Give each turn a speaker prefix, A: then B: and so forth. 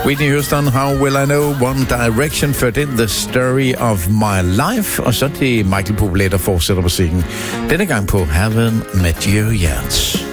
A: Whitney Houston, How Will I Know, One Direction, ført ind The Story of My Life, og så til Michael Bublé, der fortsætter musikken. Denne gang på Haven't Met You Yet.